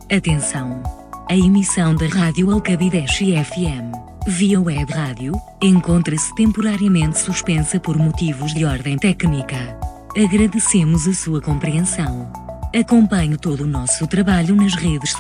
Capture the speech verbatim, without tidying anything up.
Atenção! A emissão da Rádio Alcabideche F M, via web rádio, encontra-se temporariamente suspensa por motivos de ordem técnica. Agradecemos a sua compreensão. Acompanhe todo o nosso trabalho nas redes sociais.